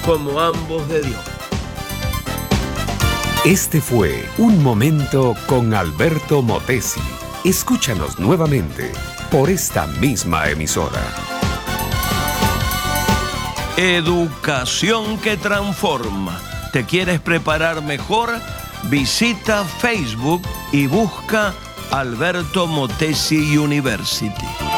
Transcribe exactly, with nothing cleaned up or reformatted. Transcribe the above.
como ambos de Dios. Este fue Un Momento con Alberto Motesi. Escúchanos nuevamente por esta misma emisora. Educación que transforma. ¿Te quieres preparar mejor? Visita Facebook y busca Alberto Motesi University.